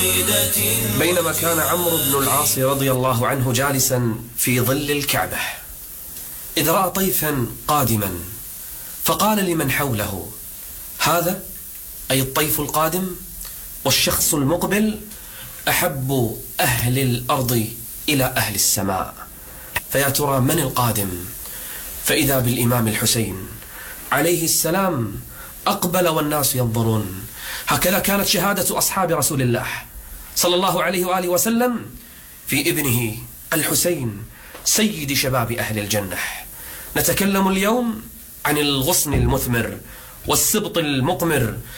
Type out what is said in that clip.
بينما كان عمرو بن العاص رضي الله عنه جالسا في ظل الكعبة إذ رأى طيفا قادما، فقال لمن حوله: هذا أي الطيف القادم والشخص المقبل أحب أهل الأرض إلى أهل السماء، فيا ترى من القادم؟ فإذا بالإمام الحسين عليه السلام أقبل والناس ينظرون. هكذا كانت شهادة أصحاب رسول الله صلى الله عليه وآله وسلم في ابنه الحسين سيد شباب أهل الجنة. نتكلم اليوم عن الغصن المثمر والسبط المقمر